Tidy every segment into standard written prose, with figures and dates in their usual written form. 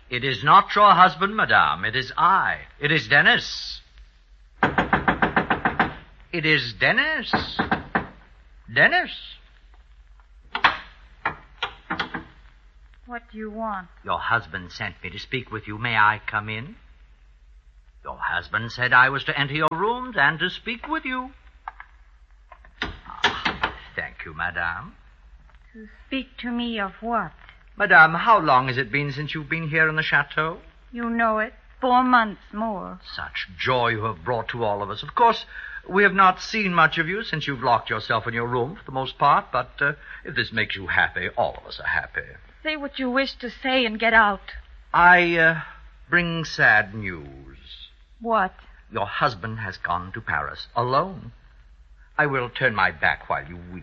It is not your husband, madame. It is I. It is Dennis. It is Dennis. Dennis. What do you want? Your husband sent me to speak with you. May I come in? Your husband said I was to enter your rooms and to speak with you. Thank you, madame. To speak to me of what? Madame, how long has it been since you've been here in the chateau? You know it. 4 months more. Such joy you have brought to all of us. Of course, we have not seen much of you since you've locked yourself in your room for the most part, but if this makes you happy, all of us are happy. Say what you wish to say and get out. I bring sad news. What? Your husband has gone to Paris alone. I will turn my back while you weep.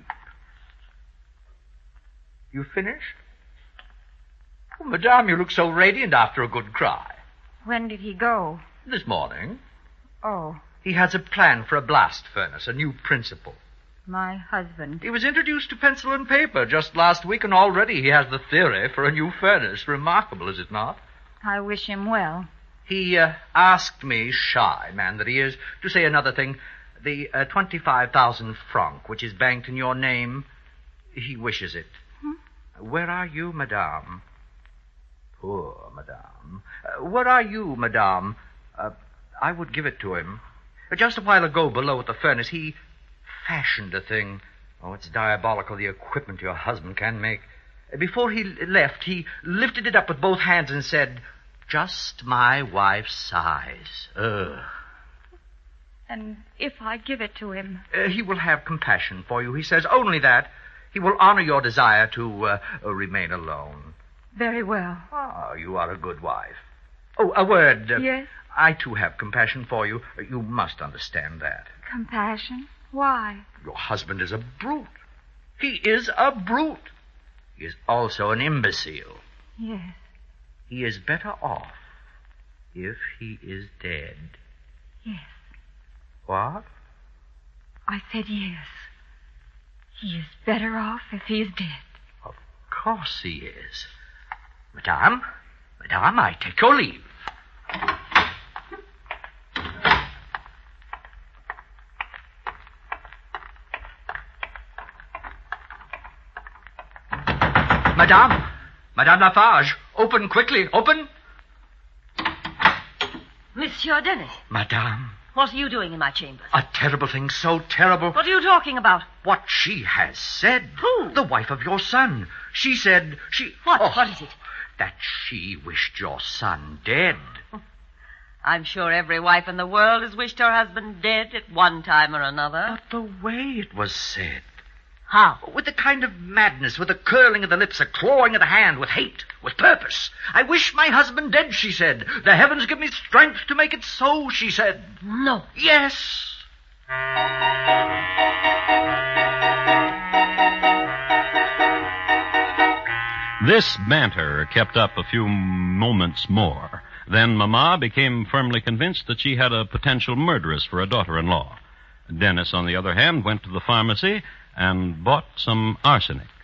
You finished? Oh, madame, you look so radiant after a good cry. When did he go? This morning. Oh. He has a plan for a blast furnace, a new principle. My husband. He was introduced to pencil and paper just last week, and already he has the theory for a new furnace. Remarkable, is it not? I wish him well. He asked me, shy man that he is, to say another thing. The 25,000 francs, which is banked in your name, he wishes it. Where are you, madame? Poor madame. Where are you, madame? I would give it to him. Just a while ago, below at the furnace, he fashioned a thing. Oh, it's diabolical, the equipment your husband can make. Before he left, he lifted it up with both hands and said, "Just my wife's size." Ugh. And if I give it to him? He will have compassion for you, he says. Only that. He will honor your desire to remain alone. Very well. Ah, you are a good wife. Oh, a word. Yes? I, too, have compassion for you. You must understand that. Compassion? Why? Your husband is a brute. He is a brute. He is also an imbecile. Yes. He is better off if he is dead. Yes. What? I said yes. He is better off if he is dead. Of course he is. Madame, I take your leave. Madame Lafarge, open quickly, open. Monsieur Dennis. Madame. What are you doing in my chambers? A terrible thing, so terrible. What are you talking about? What she has said. Who? The wife of your son. She said What? Oh, What is it? that she wished your son dead. I'm sure every wife in the world has wished her husband dead at one time or another. But the way it was said. How? With a kind of madness, with a curling of the lips, a clawing of the hand, with hate, with purpose. I wish my husband dead, she said. The heavens give me strength to make it so, she said. No. Yes. This banter kept up a few moments more. Then Mama became firmly convinced that she had a potential murderess for a daughter-in-law. Dennis, on the other hand, went to the pharmacy and bought some arsenic.